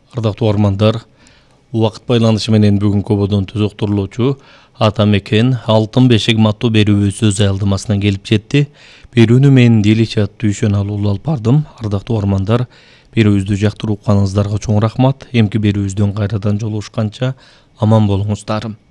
Ардактуу армандар, убакыт байланышы менен бүгүнкү ободон түзөктүрүлүүчү Ата мекен алтын бешик маттуу берүүбүз өз аялдамасына келип жетти. Берүүнү мен Деличат Дүйшөн алуулу алып бардым. Ардактуу армандар, берүүбүздү жактырып укканыңыздарга чоң рахмат. Эмки берүүбүздөн кайрадан жолугушканча аман болуңуздар.